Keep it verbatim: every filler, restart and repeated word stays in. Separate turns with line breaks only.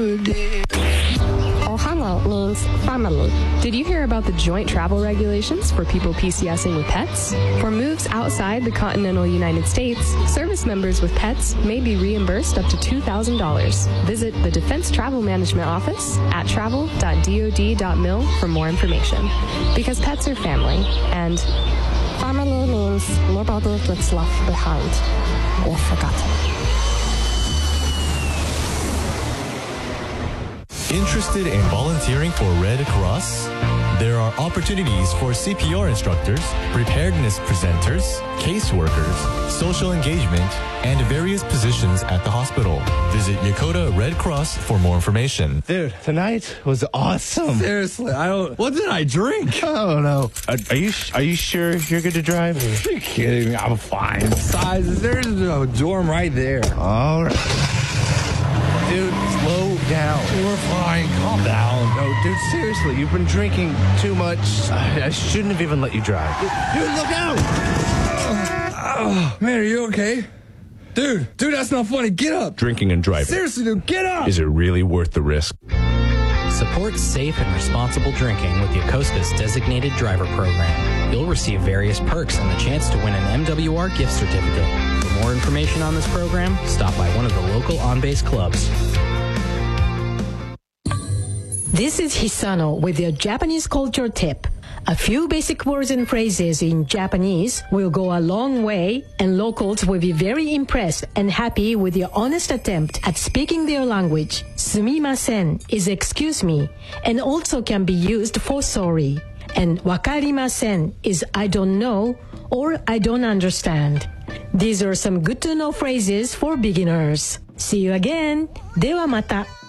Ohana means family.
Did you hear about the joint travel regulations for people PCSing with pets? For moves outside the continental United States, service members with pets may be reimbursed up to two thousand dollars. Visit the Defense Travel Management Office at travel dot dod dot mil for more information. Because pets are family, and
family means nobody gets left behind or forgotten.
Interested in volunteering for Red Cross? There are opportunities for C P R instructors, preparedness presenters, caseworkers, social engagement, and various positions at the hospital. Visit Yokota Red Cross for more information.
Dude, tonight was awesome.
Seriously, I don't... What did I drink?
I don't know. Are, are you Are you sure you're good to drive?
Are you kidding me? I'm fine. Besides, there's a dorm right there.
All right. Dude, slow down.
We're fine. Calm down.
No, dude, seriously, you've been drinking too much. I, I shouldn't have even let you drive.
Dude, look out! Oh, oh, man, are you okay? Dude, dude, that's not funny. Get up.
Drinking and driving.
Seriously, dude, get up.
Is it really worth the risk?
Support safe and responsible drinking with Yokosuka's designated driver program. You'll receive various perks and the chance to win an M W R gift certificate. For more information on this program, stop by one of the local on-base clubs.
This is Hisano with your Japanese culture tip. A few basic words and phrases in Japanese will go a long way, and locals will be very impressed and happy with your honest attempt at speaking their language. Sumimasen is excuse me, and also can be used for sorry. And wakarimasen is I don't know or I don't understand. These are some good to know phrases for beginners. See you again. ではまた。